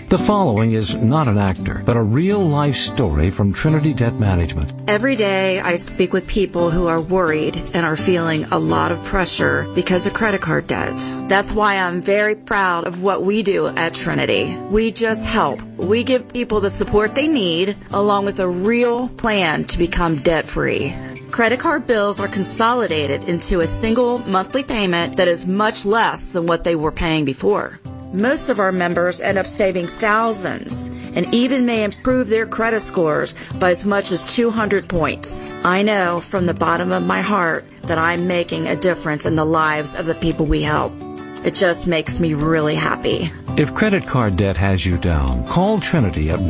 The following is not an actor, but a real-life story from Trinity Debt Management. Every day I speak with people who are worried and are feeling a lot of pressure because of credit card debt. That's why I'm very proud of what we do at Trinity. We just help. We give people the support they need, along with a real plan to become debt-free. Credit card bills are consolidated into a single monthly payment that is much less than what they were paying before. Most of our members end up saving thousands and even may improve their credit scores by as much as 200 points. I know from the bottom of my heart that I'm making a difference in the lives of the people we help. It just makes me really happy. If credit card debt has you down, call Trinity at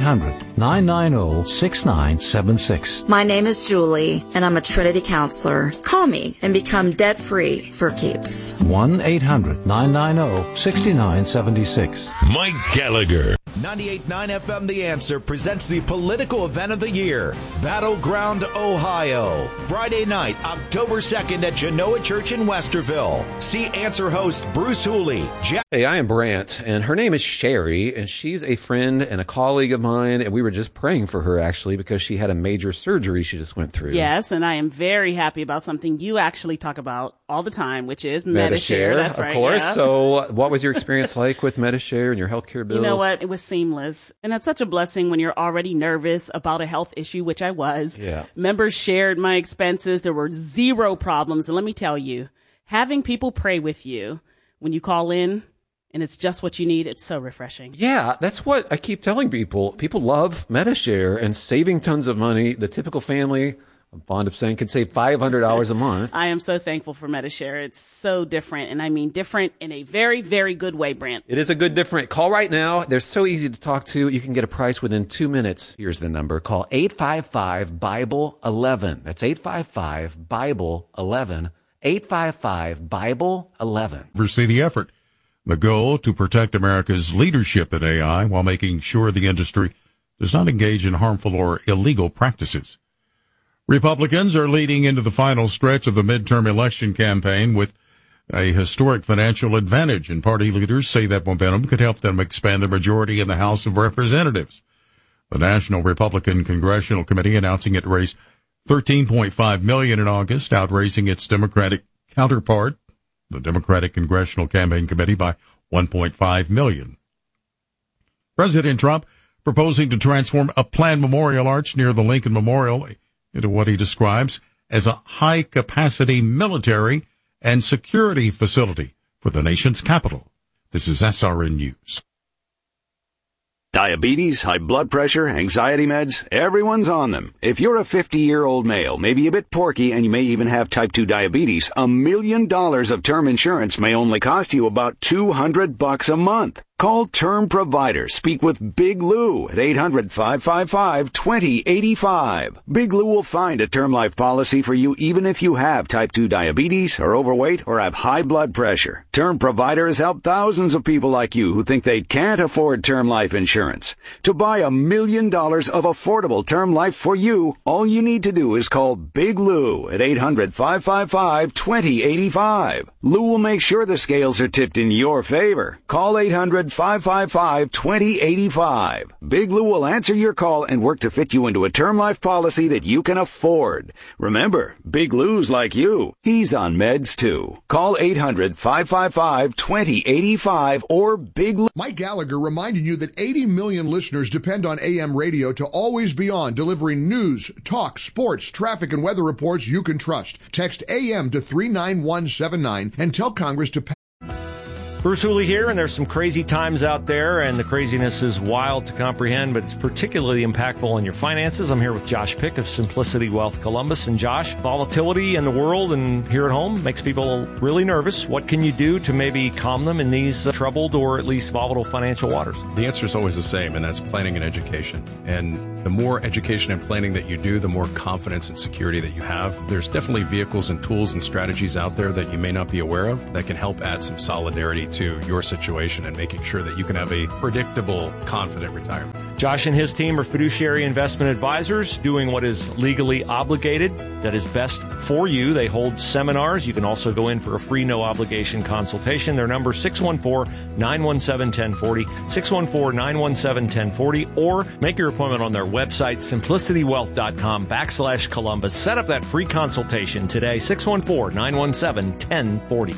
1-800-990-6976. My name is Julie, and I'm a Trinity counselor. Call me and become debt-free for keeps. 1-800-990-6976. Mike Gallagher. 98.9 FM The Answer presents the political event of the year, Battleground, Ohio. Friday night, October 2nd at Genoa Church in Westerville. See Answer host Bruce Hooley. Hey, I am Brant, and her name is Sherry, and she's a friend and a colleague of mine, and we were just praying for her, actually, because she had a major surgery she just went through. Yes, and I am very happy about something you actually talk about all the time, which is Medi-Share. That's right, of course. Yeah. So what was your experience like with Medi-Share and your healthcare bills? You know what? It was seamless. And that's such a blessing when you're already nervous about a health issue, which I was. Yeah. Members shared my expenses. There were zero problems. And let me tell you, having people pray with you when you call in and it's just what you need, it's so refreshing. Yeah, that's what I keep telling people. People love Medi-Share and saving tons of money. The typical family, I'm fond of saying, can save $500 a month. I am so thankful for Medi-Share. It's so different, and I mean different in a very, very good way, Brant. It is a good different. Call right now. They're so easy to talk to. You can get a price within 2 minutes. Here's the number. Call 855-BIBLE-11. That's 855-BIBLE-11. 855-BIBLE-11. Oversee the effort. The goal to protect America's leadership in AI while making sure the industry does not engage in harmful or illegal practices. Republicans are leading into the final stretch of the midterm election campaign with a historic financial advantage, and party leaders say that momentum could help them expand their majority in the House of Representatives. The National Republican Congressional Committee announcing it raised $13.5 million in August, outraising its Democratic counterpart, the Democratic Congressional Campaign Committee, by $1.5 million. President Trump proposing to transform a planned memorial arch near the Lincoln Memorial into what he describes as a high-capacity military and security facility for the nation's capital. This is SRN News. Diabetes, high blood pressure, anxiety meds, everyone's on them. If you're a 50-year-old male, maybe a bit porky, and you may even have type 2 diabetes, $1 million of term insurance may only cost you about $200 a month. Call Term Provider. Speak with Big Lou at 800-555-2085. Big Lou will find a term life policy for you even if you have type 2 diabetes, are overweight, or have high blood pressure. Term Provider has helped thousands of people like you who think they can't afford term life insurance. To buy $1 million of affordable term life for you, all you need to do is call Big Lou at 800-555-2085. Lou will make sure the scales are tipped in your favor. Call 800-555-2085. Big Lou will answer your call and work to fit you into a term life policy that you can afford. Remember, Big Lou's like you. He's on meds too. Call 800-555-2085 or Big Lou. Mike Gallagher reminding you that 80 million listeners depend on AM radio to always be on, delivering news, talk, sports, traffic, and weather reports you can trust. Text AM to 39179 and tell Congress to pass. Bruce Hooley here, and there's some crazy times out there, and the craziness is wild to comprehend, but it's particularly impactful on your finances. I'm here with Josh Pick of Simplicity Wealth Columbus. And Josh, volatility in the world and here at home makes people really nervous. What can you do to maybe calm them in these troubled or at least volatile financial waters? The answer is always the same, and that's planning and education. And the more education and planning that you do, the more confidence and security that you have. There's definitely vehicles and tools and strategies out there that you may not be aware of that can help add some solidarity to your situation and making sure that you can have a predictable, confident retirement. Josh and his team are fiduciary investment advisors doing what is legally obligated, that is best for you. They hold seminars. You can also go in for a free, no-obligation consultation. Their number is 614-917-1040, 614-917-1040, or make your appointment on their website, simplicitywealth.com/Columbus. Set up that free consultation today, 614-917-1040.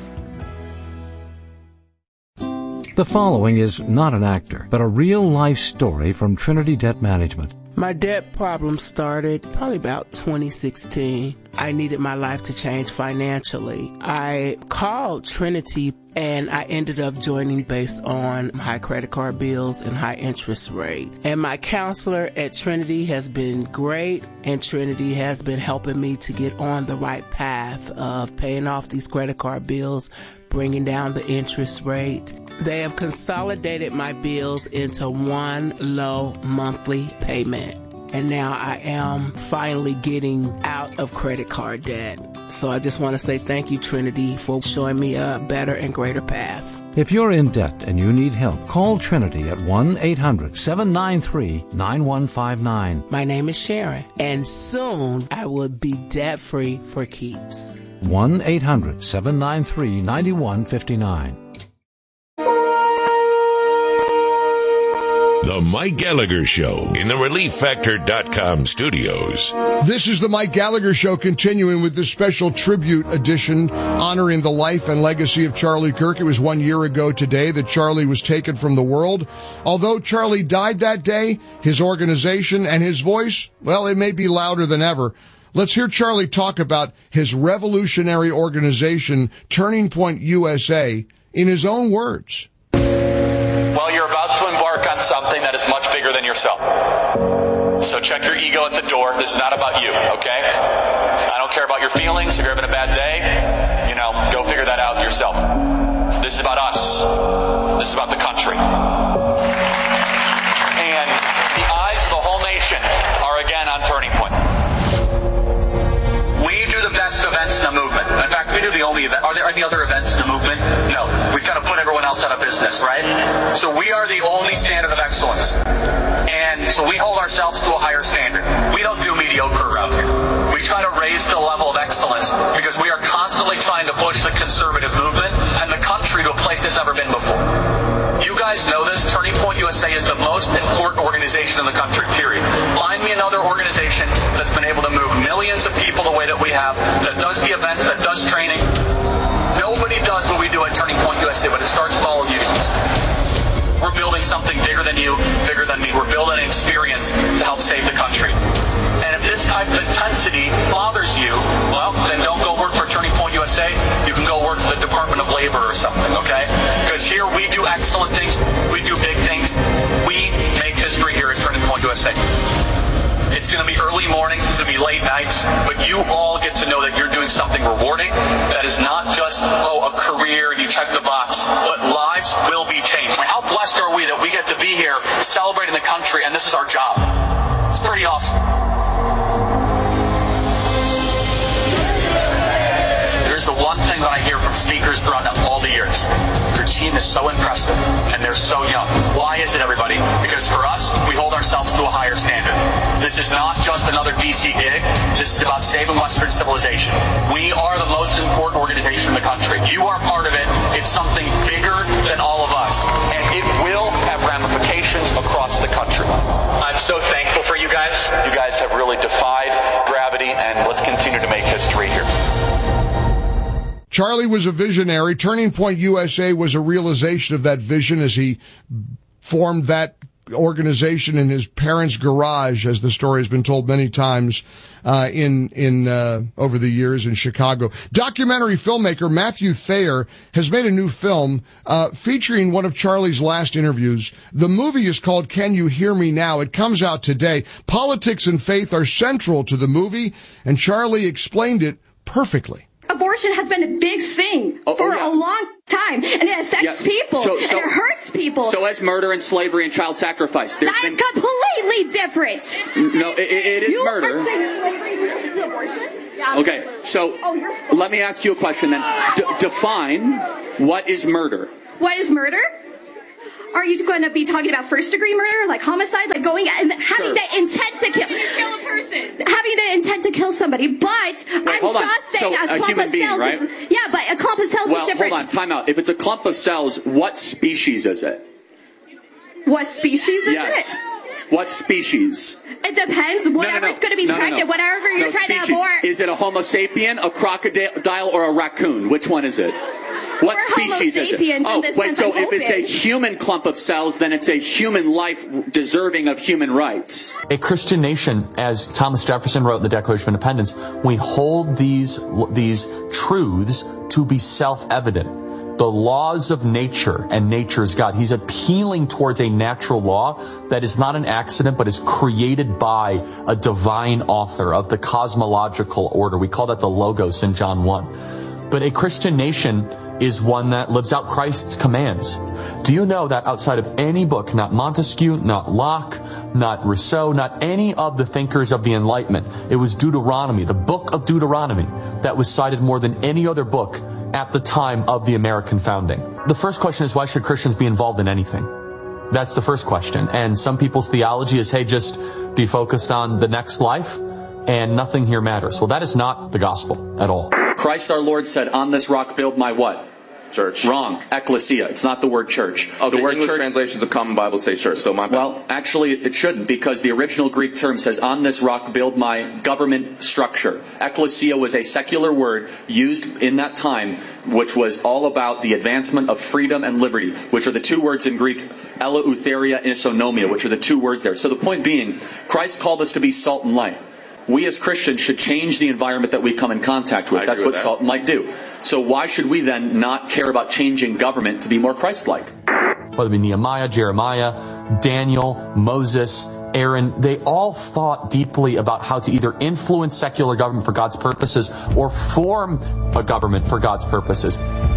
The following is not an actor, but a real-life story from Trinity Debt Management. My debt problem started probably about 2016. I needed my life to change financially. I called Trinity and I ended up joining based on high credit card bills and high interest rate. And my counselor at Trinity has been great, and Trinity has been helping me to get on the right path of paying off these credit card bills, bringing down the interest rate. They have consolidated my bills into one low monthly payment. And now I am finally getting out of credit card debt. So I just want to say thank you, Trinity, for showing me a better and greater path. If you're in debt and you need help, call Trinity at 1-800-793-9159. My name is Sharon, and soon I will be debt-free for keeps. 1-800-793-9159. The Mike Gallagher Show in the ReliefFactor.com studios. This is the Mike Gallagher Show, continuing with this special tribute edition honoring the life and legacy of Charlie Kirk. It was 1 year ago today that Charlie was taken from the world. Although Charlie died that day, his organization and his voice, well, it may be louder than ever. Let's hear Charlie talk about his revolutionary organization, Turning Point USA, in his own words. Well, you're about to embark on something that is much bigger than yourself. So check your ego at the door. This is not about you, okay? I don't care about your feelings. If you're having a bad day, go figure that out yourself. This is about us. This is about the country. And the eyes of the whole nation are again on Turning Point. We do the best events in the movement. In fact, we do the only event. Are there any other events in the movement? No. We've got to put everyone else out of business, right? So we are the only standard of excellence. And so we hold ourselves to a higher standard. We don't do mediocre around here. We try to raise the level of excellence because we are constantly trying to push the conservative movement and the country to a place it's never been before. You guys know this. Turning Point USA is the most important organization in the country, period. Find me another organization that's been able to move millions of people the way that we have, that does the events, that does training. Nobody does what we do at Turning Point USA, but it starts with all of you guys. We're building something bigger than you, bigger than me. We're building an experience to help save the country. And if this type of intensity bothers you, well, then don't go work for Turning Point USA. You can go work for the Department of Labor or something, okay? Because here we do excellent things. We do big things. We make history here at Turning Point USA. It's going to be early mornings, it's going to be late nights, but you all get to know that you're doing something rewarding that is not just, a career and you check the box, but lives will be changed. How blessed are we that we get to be here celebrating the country and this is our job? It's pretty awesome. There's the one thing that I hear from speakers throughout all the years. Your team is so impressive, and they're so young. Why is it, everybody? Because for us, we hold ourselves to a higher standard. This is not just another DC gig. This is about saving Western civilization. We are the most important organization in the country. You are part of it. It's something bigger than all of us, and it will have ramifications across the country. I'm so thankful for you guys. You guys have really defied gravity, and let's continue to make history here. Charlie was a visionary. Turning Point USA was a realization of that vision as he formed that organization in his parents' garage, as the story has been told many times over the years in Chicago. Documentary filmmaker Matthew Thayer has made a new film featuring one of Charlie's last interviews. The movie is called Can You Hear Me Now? It comes out today. Politics and faith are central to the movie, and Charlie explained it perfectly. Abortion has been a big thing for a long time, and it affects people, and it hurts people. So as murder and slavery and child sacrifice. That's completely different. No, it is murder. You are saying slavery is to abortion? Yeah. Okay, so let me ask you a question then. Define what is murder. What is murder? All Are you going to be talking about first-degree murder, like homicide, like going and having the intent to kill a person, having the intent to kill somebody? But I'm just saying a clump of cells. Right? But a clump of cells is different. Hold on, time out. If it's a clump of cells, what species is it? What species is it? Yes. What species? It depends. Whatever's going to be pregnant, whatever you're trying to abort. Is it a Homo sapien, a crocodile, or a raccoon? Which one is it? What species is it? Oh, wait, so if it's a human clump of cells, then it's a human life deserving of human rights. A Christian nation, as Thomas Jefferson wrote in the Declaration of Independence, we hold these truths to be self-evident. The laws of nature, and nature is God. He's appealing towards a natural law that is not an accident, but is created by a divine author of the cosmological order. We call that the Logos in John 1. But a Christian nation is one that lives out Christ's commands. Do you know that outside of any book, not Montesquieu, not Locke, not Rousseau, not any of the thinkers of the Enlightenment, it was Deuteronomy, the book of Deuteronomy, that was cited more than any other book at the time of the American founding. The first question is, why should Christians be involved in anything? That's the first question. And some people's theology is, hey, just be focused on the next life and nothing here matters. Well, that is not the gospel at all. Christ our Lord said, on this rock build my what? Church. Wrong. Ecclesia. It's not the word church. Okay, the word English church, translations of Common Bible say church, so my bad. Well, actually, it shouldn't, because the original Greek term says, on this rock build my government structure. Ecclesia was a secular word used in that time, which was all about the advancement of freedom and liberty, which are the two words in Greek, eleutheria, isonomia, which are the two words there. So the point being, Christ called us to be salt and light. We as Christians should change the environment that we come in contact with. That's what salt and light do. So why should we then not care about changing government to be more Christ-like? Whether it be Nehemiah, Jeremiah, Daniel, Moses, Aaron, they all thought deeply about how to either influence secular government for God's purposes or form a government for God's purposes.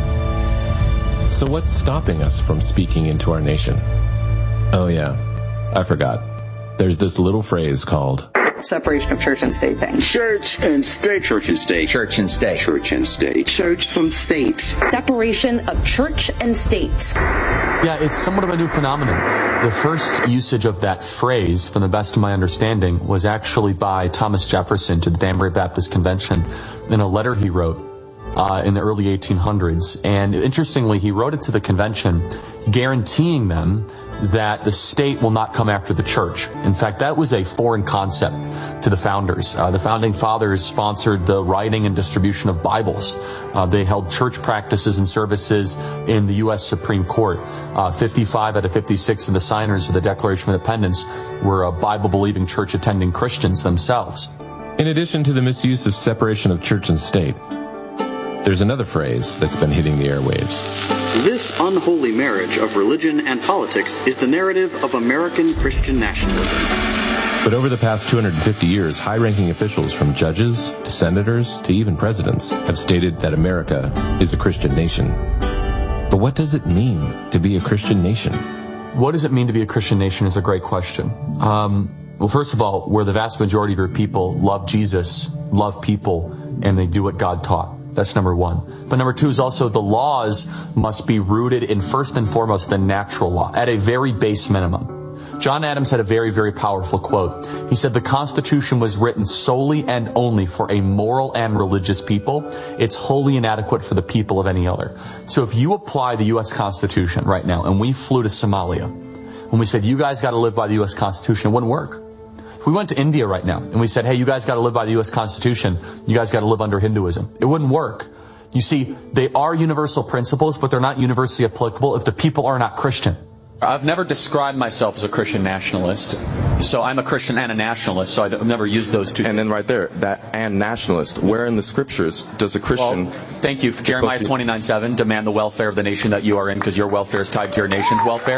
So what's stopping us from speaking into our nation? Oh yeah, I forgot. There's this little phrase called separation of church and state thing. Church and state. Church and state. Church and state. Church and state. Church from state. Separation of church and state. Yeah, it's somewhat of a new phenomenon. The first usage of that phrase, from the best of my understanding, was actually by Thomas Jefferson to the Danbury Baptist Convention in a letter he wrote in the early 1800s. And interestingly, he wrote it to the convention guaranteeing them that the state will not come after the church. In fact, that was a foreign concept to the founders. The founding fathers sponsored the writing and distribution of Bibles. They held church practices and services in the U.S. Supreme Court. 55 out of 56 of the signers of the Declaration of Independence were Bible-believing, church-attending Christians themselves. In addition to the misuse of separation of church and state, there's another phrase that's been hitting the airwaves. This unholy marriage of religion and politics is the narrative of American Christian nationalism. But over the past 250 years, high-ranking officials from judges to senators to even presidents have stated that America is a Christian nation. But what does it mean to be a Christian nation? What does it mean to be a Christian nation is a great question. Well, first of all, where the vast majority of your people love Jesus, love people, and they do what God taught. That's number one. But number two is also the laws must be rooted in, first and foremost, the natural law, at a very base minimum. John Adams had a very, very powerful quote. He said, the Constitution was written solely and only for a moral and religious people. It's wholly inadequate for the people of any other. So if you apply the U.S. Constitution right now, and we flew to Somalia, and we said, you guys got to live by the U.S. Constitution, it wouldn't work. If we went to India right now and we said, hey, you guys got to live by the U.S. Constitution, you guys got to live under Hinduism, it wouldn't work. You see, they are universal principles, but they're not universally applicable if the people are not Christian. I've never described myself as a Christian nationalist. So I'm a Christian and a nationalist, so I've never used those two. And then right there, that and nationalist, where in the scriptures does a Christian... Well, thank you. Jeremiah 29:7, demand the welfare of the nation that you are in, because your welfare is tied to your nation's welfare.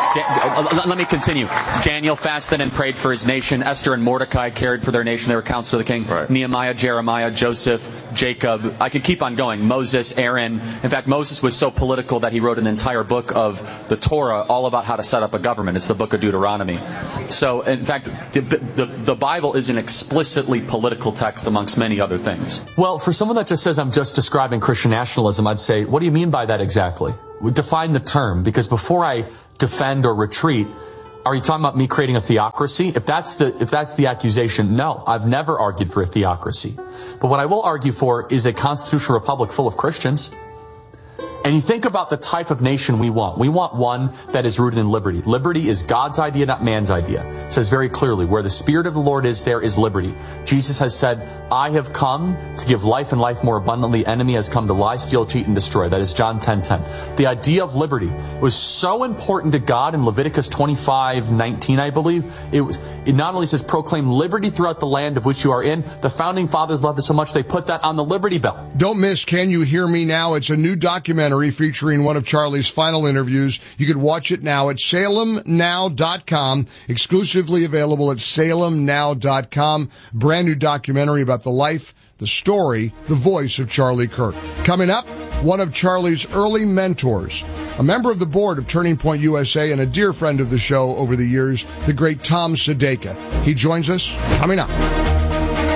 Let me continue. Daniel fasted and prayed for his nation. Esther and Mordecai cared for their nation. They were counsel of the king. Right. Nehemiah, Jeremiah, Joseph, Jacob. I could keep on going. Moses, Aaron. In fact, Moses was so political that he wrote an entire book of the Torah all about how to set up a government. It's the book of Deuteronomy. So, in fact, the Bible is an explicitly political text amongst many other things. Well, for someone that just says, I'm just describing Christian nationalism, I'd say, what do you mean by that exactly? Define the term, because before I defend or retreat. Are you talking about me creating a theocracy? If that's the accusation, no, I've never argued for a theocracy. But what I will argue for is a constitutional republic full of Christians. And you think about the type of nation we want. We want one that is rooted in liberty. Liberty is God's idea, not man's idea. It says very clearly, where the Spirit of the Lord is, there is liberty. Jesus has said, I have come to give life and life more abundantly. Enemy has come to lie, steal, cheat, and destroy. That is John 10:10. The idea of liberty was so important to God in Leviticus 25:19, I believe. It not only says proclaim liberty throughout the land of which you are in, the founding fathers loved it so much they put that on the Liberty Bell. Don't miss Can You Hear Me Now? It's a new documentary featuring one of Charlie's final interviews. You can watch it now at salemnow.com, exclusively available at salemnow.com. Brand new documentary about the life, the story, the voice of Charlie Kirk. Coming up, one of Charlie's early mentors, a member of the board of Turning Point USA and a dear friend of the show over the years, the great Tom Sedeka. He joins us coming up.